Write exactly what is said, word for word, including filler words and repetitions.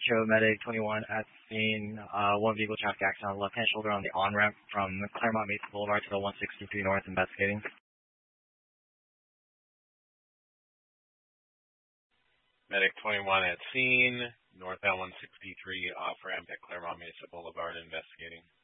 show Medic twenty-one at scene. Uh, one vehicle traffic accident on the left-hand shoulder on the on-ramp from Claremont Mesa Boulevard to the one sixty-three North investigating. Medic twenty-one at scene, northbound one sixty-three off-ramp at Claremont Mesa Boulevard investigating.